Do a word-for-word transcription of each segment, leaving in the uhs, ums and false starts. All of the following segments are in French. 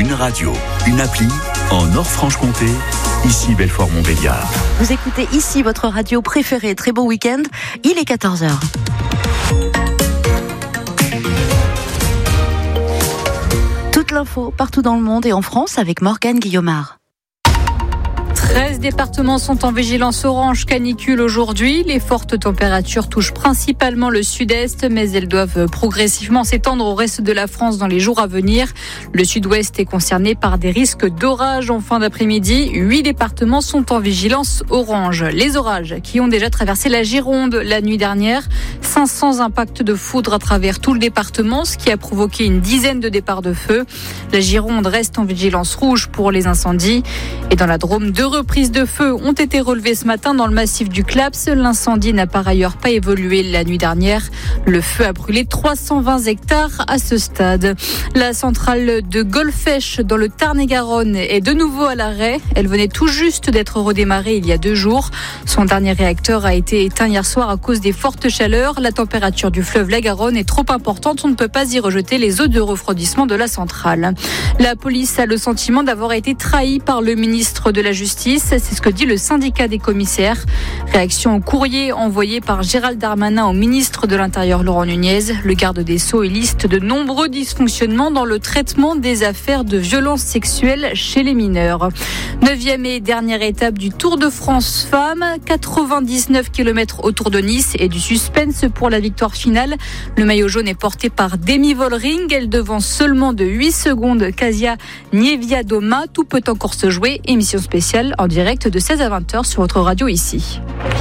Une radio, une appli, en Nord-Franche-Comté, ici Belfort-Montbéliard. Vous écoutez ici votre radio préférée. Très bon week-end, il est quatorze heures. Toute l'info partout dans le monde et en France avec Morgane Guillaumard. treize départements sont en vigilance orange canicule aujourd'hui. Les fortes températures touchent principalement le sud-est, mais elles doivent progressivement s'étendre au reste de la France dans les jours à venir. Le sud-ouest est concerné par des risques d'orage en fin d'après-midi. Huit départements sont en vigilance orange. Les orages qui ont déjà traversé la Gironde la nuit dernière. cinq cents impacts de foudre à travers tout le département, ce qui a provoqué une dizaine de départs de feu. La Gironde reste en vigilance rouge pour les incendies. Et dans la Drôme, deux reprises de feu ont été relevées ce matin dans le massif du Claps. L'incendie n'a par ailleurs pas évolué la nuit dernière. Le feu a brûlé trois cent vingt hectares à ce stade. La centrale de Golfech dans le Tarn-et-Garonne est de nouveau à l'arrêt. Elle venait tout juste d'être redémarrée il y a deux jours. Son dernier réacteur a été éteint hier soir à cause des fortes chaleurs. La température du fleuve la Garonne est trop importante. On ne peut pas y rejeter les eaux de refroidissement de la centrale. La police a le sentiment d'avoir été trahie par le ministre de la Justice. C'est ce que dit le syndicat des commissaires. Réaction au courrier envoyé par Gérald Darmanin au ministre de l'Intérieur Laurent Nunez. Le garde des Sceaux liste de nombreux dysfonctionnements dans le traitement des affaires de violences sexuelles chez les mineurs. Neuvième et dernière étape du Tour de France Femmes. quatre-vingt-dix-neuf kilomètres autour de Nice et du suspense pour la victoire finale. Le maillot jaune est porté par Demi Vollering. Elle devance seulement de huit secondes Kasia Niewiadoma. Tout peut encore se jouer. Émission spéciale en direct de seize à vingt heures sur votre radio ici.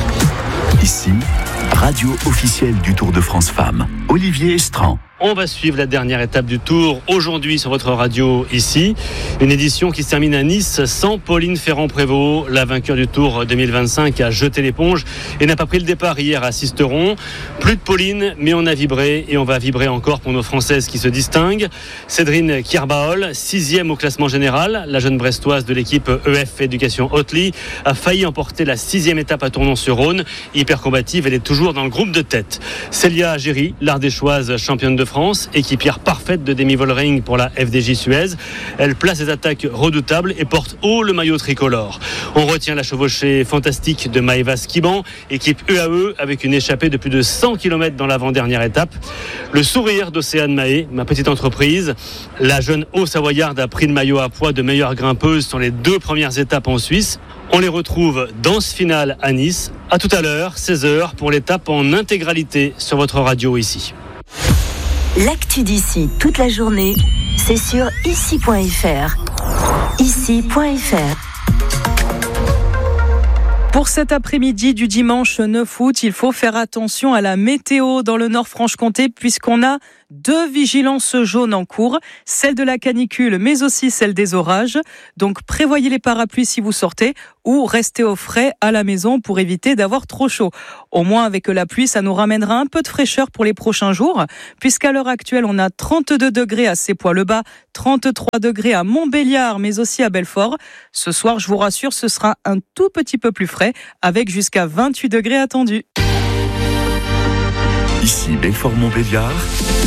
Ici, radio officielle du Tour de France Femmes. Olivier Estran. On va suivre la dernière étape du Tour aujourd'hui sur votre radio ici. Une édition qui se termine à Nice sans Pauline Ferrand-Prévot. La vainqueur du Tour deux mille vingt-cinq a jeté l'éponge et n'a pas pris le départ hier à Sisteron. Plus de Pauline, mais on a vibré et on va vibrer encore pour nos Françaises qui se distinguent. Cédrine Kierbaol, sixième au classement général. La jeune brestoise de l'équipe E F Éducation Hotely a failli emporter la sixième étape à Tournon-sur-Rhône. Hyper combative, elle est toujours dans le groupe de tête. Célia Géry, l'Ardéchoise championne de France, équipière parfaite de Demi Vollering pour la F D J Suez. Elle place des attaques redoutables et porte haut le maillot tricolore. On retient la chevauchée fantastique de Maëva Skiban, équipe E A E avec une échappée de plus de cent kilomètres dans l'avant-dernière étape. Le sourire d'Océane Mahé, ma petite entreprise. La jeune Haut-Savoyarde a pris le maillot à poids de meilleure grimpeuse sur les deux premières étapes en Suisse. On les retrouve dans ce final à Nice. À tout à l'heure, seize heures, pour l'étape en intégralité sur votre radio ici. L'actu d'ici toute la journée, c'est sur ici point f r. ici point f r. Pour cet après-midi du dimanche neuf août, il faut faire attention à la météo dans le Nord-Franche-Comté puisqu'on a deux vigilances jaunes en cours, celle de la canicule mais aussi celle des orages. Donc prévoyez les parapluies si vous sortez ou restez au frais à la maison pour éviter d'avoir trop chaud. Au moins avec la pluie, ça nous ramènera un peu de fraîcheur pour les prochains jours puisqu'à l'heure actuelle, on a trente-deux degrés à Sépois-le-Bas, trente-trois degrés à Montbéliard mais aussi à Belfort. Ce soir, je vous rassure, ce sera un tout petit peu plus frais avec jusqu'à vingt-huit degrés attendus. Ici Belfort-Montbéliard.